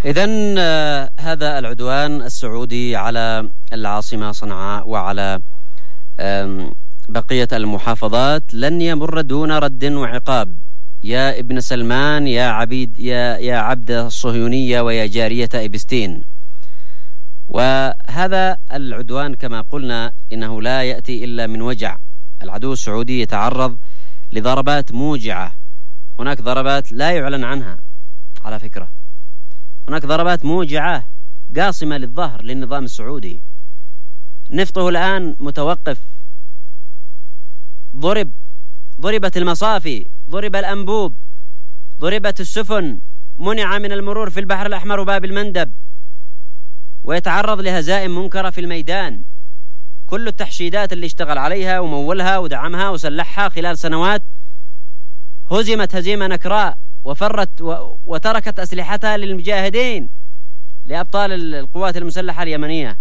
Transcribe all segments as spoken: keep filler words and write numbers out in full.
إذن آه هذا العدوان السعودي على العاصمة صنعاء وعلى بقية المحافظات لن يمر دون رد وعقاب. يا ابن سلمان، يا عبيد، يا يا عبد الصهيونية، ويا جارية إبستين. وهذا العدوان كما قلنا إنه لا يأتي إلا من وجع. العدو السعودي يتعرض لضربات موجعة. هناك ضربات لا يعلن عنها على فكرة. هناك ضربات موجعة قاصمة للظهر للنظام السعودي. نفطه الآن متوقف. ضرب ضربت المصافي، ضرب الأنبوب، ضربت السفن، منع من المرور في البحر الأحمر وباب المندب، ويتعرض لهزائم منكرة في الميدان. كل التحشيدات اللي اشتغل عليها ومولها ودعمها وسلحها خلال سنوات هزمت هزيمة نكراء وفرت وتركت أسلحتها للمجاهدين، لأبطال القوات المسلحة اليمنية.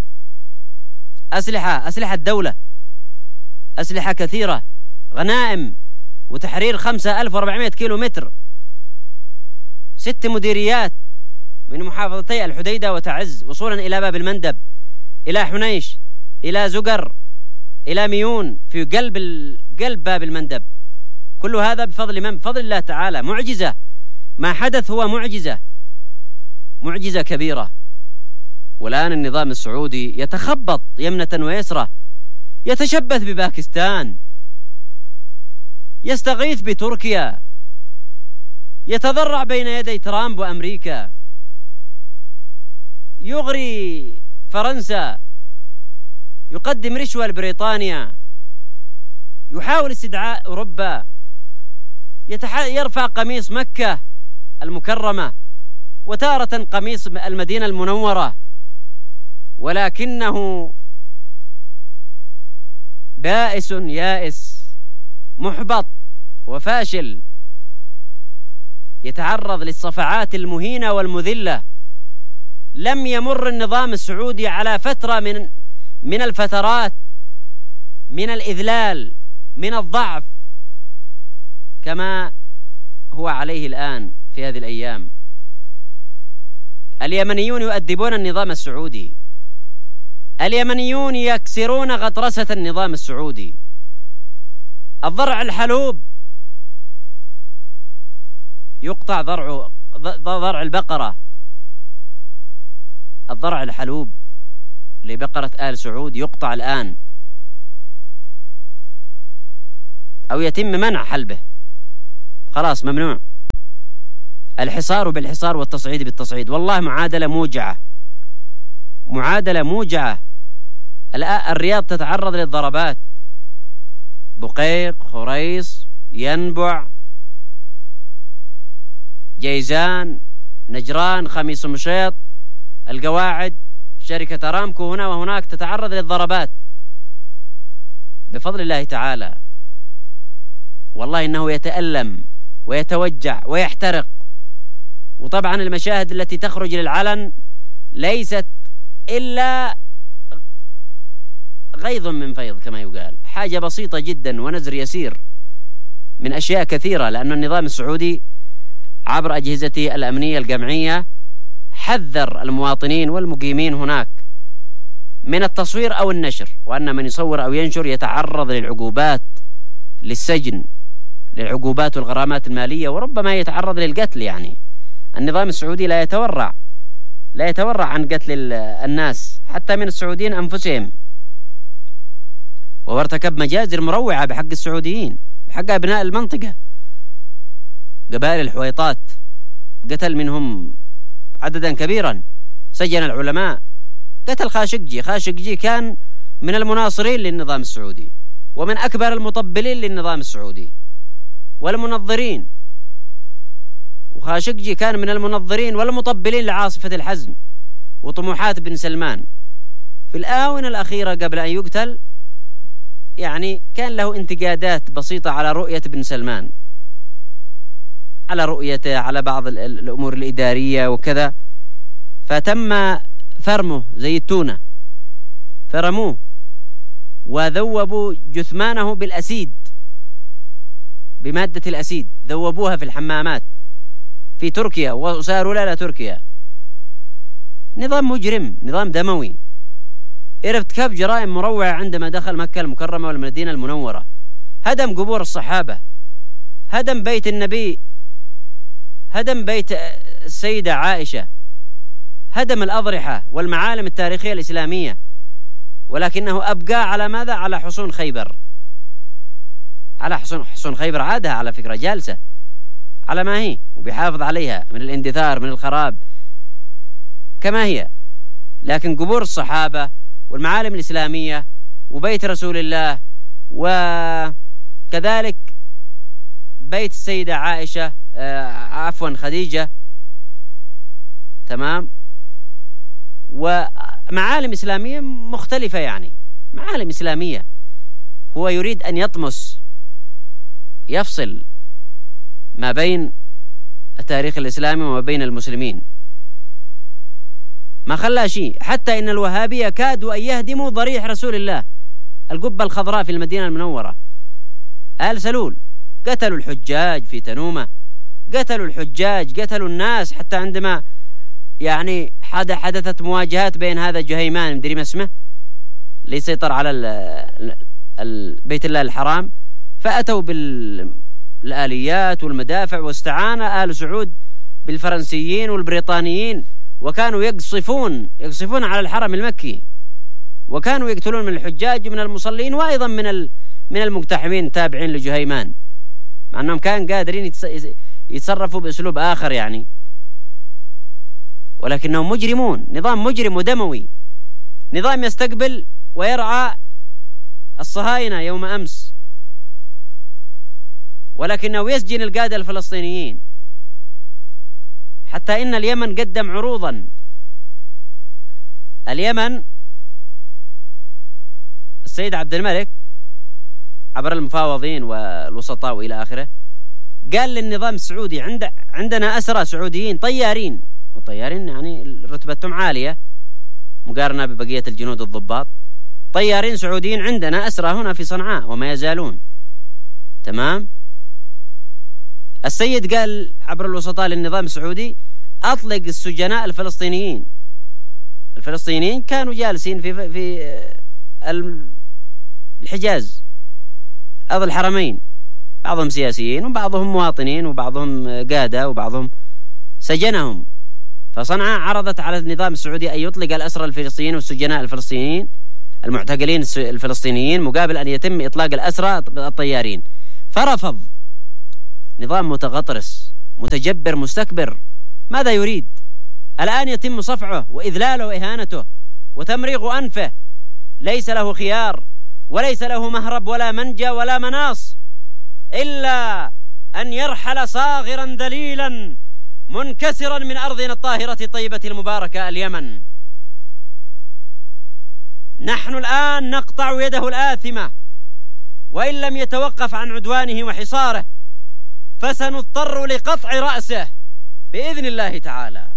أسلحة أسلحة الدولة، أسلحة كثيرة، غنائم وتحرير خمسة ألف وأربعمائة كيلو متر، ست مديريات من محافظتي الحديدة وتعز وصولا إلى باب المندب، إلى حنيش، إلى زقر، إلى ميون في قلب قلب باب المندب. كل هذا بفضل من؟ بفضل الله تعالى. معجزة، ما حدث هو معجزة، معجزة كبيرة. والآن النظام السعودي يتخبط يمنة ويسرة، يتشبث بباكستان، يستغيث بتركيا، يتضرع بين يدي ترامب وأمريكا، يغري فرنسا، يقدم رشوة لبريطانيا، يحاول استدعاء أوروبا، يتح... يرفع قميص مكة المكرمة وتارة قميص المدينة المنورة، ولكنه بائس يائس محبط وفاشل، يتعرض للصفعات المهينة والمذلة. لم يمر النظام السعودي على فترة من من الفترات من الإذلال، من الضعف، كما هو عليه الآن في هذه الأيام. اليمنيون يؤدبون النظام السعودي، اليمنيون يكسرون غطرسة النظام السعودي. الضرع الحلوب يقطع ضرع ضرع البقرة، الضرع الحلوب لبقرة آل سعود يقطع الآن أو يتم منع حلبه، خلاص ممنوع. الحصار بالحصار والتصعيد بالتصعيد. والله معادلة موجعة، معادلة موجعة. الرياض تتعرض للضربات، بقيق، خريص، ينبع، جيزان، نجران، خميس مشيط، القواعد، شركة أرامكو هنا وهناك تتعرض للضربات بفضل الله تعالى. والله إنه يتألم ويتوجع ويحترق. وطبعا المشاهد التي تخرج للعلن ليست إلا غيظ من فيض كما يقال، حاجة بسيطة جدا ونزر يسير من أشياء كثيرة، لأن النظام السعودي عبر أجهزته الأمنية الجمعية حذر المواطنين والمقيمين هناك من التصوير أو النشر، وأن من يصور أو ينشر يتعرض للعقوبات، للسجن، للعقوبات والغرامات المالية، وربما يتعرض للقتل. يعني النظام السعودي لا يتورع لا يتورع عن قتل الناس حتى من السعوديين أنفسهم، وهو ارتكب مجازر مروعة بحق السعوديين، بحق أبناء المنطقة. قبائل الحويطات قتل منهم عددا كبيرا، سجن العلماء، قتل خاشقجي. خاشقجي كان من المناصرين للنظام السعودي ومن أكبر المطبلين للنظام السعودي والمنظرين، وخاشقجي كان من المنظرين والمطبلين لعاصفة الحزم وطموحات بن سلمان. في الآونة الأخيرة قبل أن يقتل يعني كان له انتقادات بسيطة على رؤية بن سلمان، على رؤيته، على بعض الأمور الإدارية وكذا، فتم فرمه زي التونة، فرموه وذوبوا جثمانه بالأسيد، بمادة الأسيد، ذوبوها في الحمامات في تركيا وساروا إلى تركيا نظام مجرم، نظام دموي، ارتكب جرائم مروعة عندما دخل مكة المكرمة والمدينة المنورة. هدم قبور الصحابة، هدم بيت النبي، هدم بيت السيدة عائشة، هدم الأضرحة والمعالم التاريخية الإسلامية، ولكنه أبقى على ماذا؟ على حصون خيبر، على حصون حصون خيبر عادها على فكرة جالسة على ما هي، وبيحافظ عليها من الاندثار من الخراب كما هي. لكن قبور الصحابة والمعالم الإسلامية وبيت رسول الله وكذلك بيت السيدة عائشة آه عفوا خديجة، تمام، ومعالم إسلامية مختلفة، يعني معالم إسلامية. هو يريد أن يطمس، يفصل ما بين التاريخ الإسلامي وما بين المسلمين، ما خلى شيء. حتى إن الوهابية كادوا أن يهدموا ضريح رسول الله، القبة الخضراء في المدينة المنورة. آل سلول قتلوا الحجاج في تنومة، قتلوا الحجاج، قتلوا الناس، حتى عندما يعني حدثت مواجهات بين هذا جهيمان مدري ما اسمه اللي يسيطر على بيت الله الحرام، فأتوا بالآليات والمدافع، واستعان آل سعود بالفرنسيين والبريطانيين، وكانوا يقصفون يقصفون على الحرم المكي، وكانوا يقتلون من الحجاج ومن المصلين، وأيضا من من المقتحمين التابعين لجهيمان، مع أنهم كانوا قادرين يتصرفوا بأسلوب آخر يعني، ولكنهم مجرمون. نظام مجرم ودموي، نظام يستقبل ويرعى الصهاينة يوم أمس، ولكنه يسجن القادة الفلسطينيين. حتى إن اليمن قدم عروضا، اليمن السيد عبد الملك عبر المفاوضين والوسطاء وإلى آخره قال للنظام السعودي عند عندنا أسرى سعوديين طيارين، والطيارين يعني رتبتهم عالية مقارنة ببقية الجنود الضباط، طيارين سعوديين عندنا أسرى هنا في صنعاء وما يزالون، تمام. السيد قال عبر الوسطاء للنظام السعودي أطلق السجناء الفلسطينيين. الفلسطينيين كانوا جالسين في في الحجاز أرض الحرمين، بعضهم سياسيين وبعضهم مواطنين وبعضهم قادة وبعضهم سجنهم. فصنعاء عرضت على النظام السعودي أن يطلق الأسرى الفلسطينيين والسجناء الفلسطينيين المعتقلين الفلسطينيين مقابل أن يتم إطلاق الأسرى الطيارين، فرفض. نظام متغطرس متجبر مستكبر، ماذا يريد؟ الآن يتم صفعه وإذلاله وإهانته وتمريغ أنفه، ليس له خيار وليس له مهرب ولا منجى ولا مناص إلا أن يرحل صاغرا ذليلا منكسرا من أرضنا الطاهرة الطيبة المباركة اليمن. نحن الآن نقطع يده الآثمة، وإن لم يتوقف عن عدوانه وحصاره فسنضطر لقطع رأسه بإذن الله تعالى.